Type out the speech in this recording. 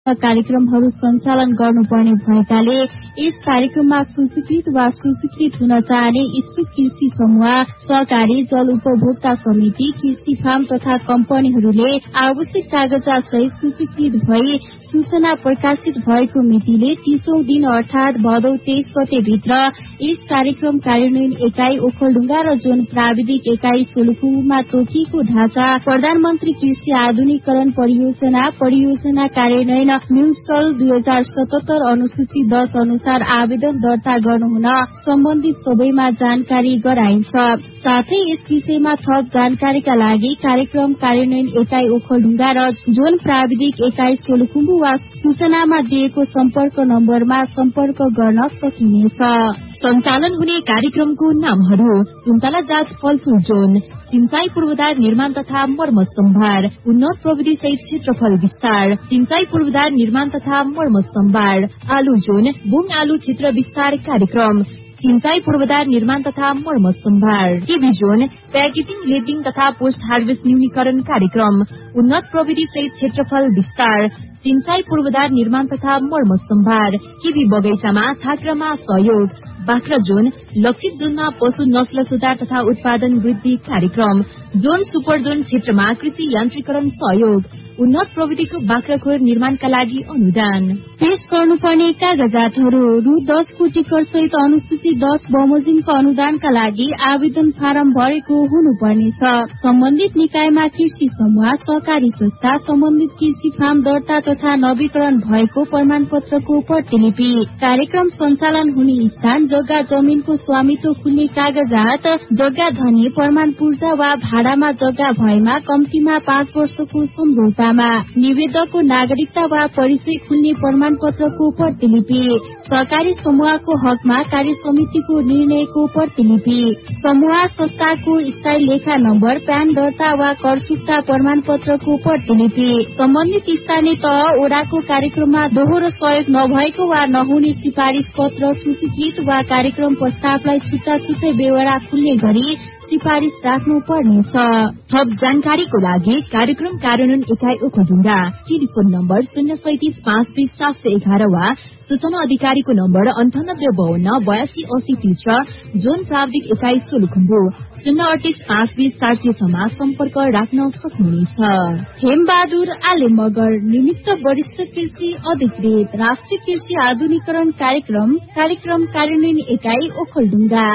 कार्यक्रमहरू सञ्चालन गर्नुपर्ने भएकाले यस कार्यक्रममा सुस्वीकृत वा सुस्वीकृत हुन चाहने इच्छुक कृषि समूह, सहकारी, जल उपभोक्ता समिति, कृषि फार्म तथा कम्पनीहरूले आवश्यक कागजात सहित सुस्वीकृत भई सूचना प्रकाशित भएको मितिले 30औं दिन अर्थात भदौ 23 गते भित्र यस कार्यक्रम कार्यान्वयन एकाइ ओखलढुङ्गा र जोन प्राविधिक एकाइ सोलुखुम्बुमा तोकिएको ढाँचा प्रधानमन्त्री कृषि आधुनिकीकरण परियोजना कार्यान्वयन म्युनिसिपल 2077 अनुसूची 10 अनुसार आवेदन दर्ता गर्नुहुन सम्बन्धित सबैमा जानकारी गराइन्छ। साथै यस विषयमा थप जानकारीका लागि कार्यक्रम कार्यान्वयन एकाइ ओखलढुङ्गा र जोन प्राविधिक एकाइ सोलुखुम्बु वा सूचनामा दिएको सम्पर्क नम्बरमा सम्पर्क गर्न सकिनेछ। सञ्चालन हुने कार्यक्रमको नामहरू: सुन्तला जात फलफूल जोन, सिंचाई पूर्वाधार निर्माण तथा मर्मत सम्भार, उन्नत प्रविधि सहित क्षेत्रफल विस्तार, सिंचाई पूर्वाधार निर्माण तथा मर्मत सम्भार, आलु जोन, बुङ आलु क्षेत्र विस्तार कार्यक्रम, सिंचाई पूर्वाधार निर्माण तथा मर्मत सम्भार, केबी जोन, प्याकेजिङ, लेबलिङ तथा पोस्ट हार्वेस्ट न्यूनीकरण कार्यक्रम, उन्नत प्रविधि सहित क्षेत्रफल विस्तार, सिंचाई पूर्वाधार निर्माण तथा मर्मत सम्भार, केबी बगैंचामा थाक्रामा सहयोग, बाख्रा जोन, लक्षित जोनमा पशु नस्ल सुधार तथा उत्पादन वृद्धि कार्यक्रम, जोन सुपर जोन क्षेत्रमा कृषि यान्त्रिकरण सहयोग, उन्नत प्रविधिको बाख्राखोर निर्माणका लागि अनुदान। पेश गर्नुपर्ने कागजातहरू: रु 10 कोटी कर सहित अनुसूची 10 बमोजिमको अनुदानका लागि आवेदन फारम भरेको हुनुपर्नेछ। सम्बन्धित निकायमा कृषि समूह, सहकारी संस्था, सम्बन्धित कृषि फार्म दर्ता तथा नवीकरण भएको प्रमाण पत्रको प्रतिलिपि, कार्यक्रम सञ्चालन हुने स्थान, जग्गा जमिनको स्वामित्व खुल्ने कागजात, जग्गा धनी प्रमाण पूर्जा वा भाडामा जग्गा भएमा कम्तीमा 5 वर्षको सम्झौतामा, निवेदकको नागरिकता वा परिचय खुल्ने प्रमाण पत्रको प्रतिलिपि, सहकारी समूहको हकमा कार्य समितिको निर्णयको प्रतिलिपि, समूह संस्थाको स्थायी लेखा नम्बर, प्यान दर्ता वा कर चुक्ता प्रमाण पत्रको प्रतिलिपि, सम्बन्धित स्थानीय तह ओडाको कार्यक्रममा दोहोरो सहयोग नभएको वा नहुने सिफारिश पत्र, सूचीकृत वा कार्यक्रम प्रस्तावलाई छुट्टा छुट्टै बेहोरा खुल्ने गरी सिफारिश राख्नु पर्नेछ। थप जानकारीको लागि कार्यक्रम कार्यान्वयन एकाइ ओखलढुङ्गा, टेलिफोन नम्बर 03752 वा सूचना अधिकारीको नम्बर 9852828030, जोन प्राविधिक एकाइ सोलुखुम्बु 038520406 मा सम्पर्क राख्न सक्नुहुनेछ। हेमबहादुर आले मगर, निमित्त वरिष्ठ कृषि अधिकृत, राष्ट्रिय कृषि आधुनिकीकरण कार्यक्रम कार्यान्वयन एकाइ ओखलढुङ्गा।